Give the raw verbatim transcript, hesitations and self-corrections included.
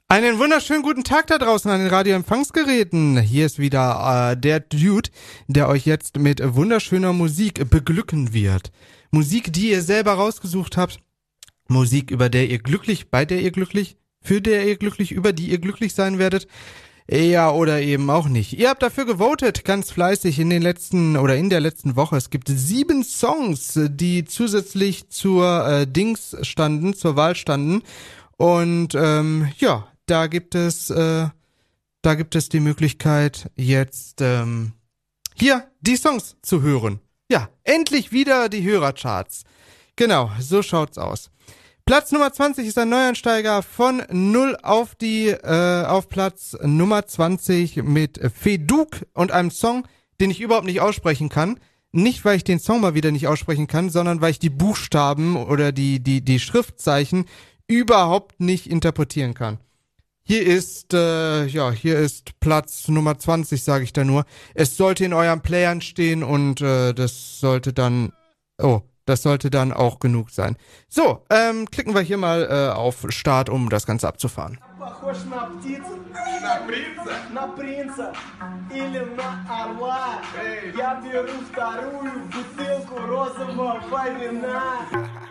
Einen wunderschönen guten Tag da draußen an den Radioempfangsgeräten. Hier ist wieder äh, der Dude, der euch jetzt mit wunderschöner Musik beglücken wird. Musik, die ihr selber rausgesucht habt. Musik, über der ihr glücklich, bei der ihr glücklich, für der ihr glücklich, über die ihr glücklich sein werdet. Ja, oder eben auch nicht. Ihr habt dafür gewotet, ganz fleißig in den letzten oder in der letzten Woche. Es gibt sieben Songs, die zusätzlich zur äh, Dings standen, zur Wahl standen. Und ähm, ja, da gibt es, äh, da gibt es die Möglichkeit, jetzt ähm, hier die Songs zu hören. Ja, endlich wieder die Hörercharts. Genau, so schaut's aus. Platz Nummer zwanzig ist ein Neuansteiger von null auf die, äh, auf Platz Nummer zwanzig mit Feduk und einem Song, den ich überhaupt nicht aussprechen kann. Nicht, weil ich den Song mal wieder nicht aussprechen kann, sondern weil ich die Buchstaben oder die, die, die Schriftzeichen überhaupt nicht interpretieren kann. Hier ist, äh, ja, hier ist Platz Nummer zwanzig, sage ich da nur. Es sollte in euren Playern stehen und äh, das sollte dann, oh, das sollte dann auch genug sein. So, ähm, klicken wir hier mal äh, auf Start, um das Ganze abzufahren. Похож на птицу, на принца, на принца или на орла. Я беру вторую бутылку розового вина.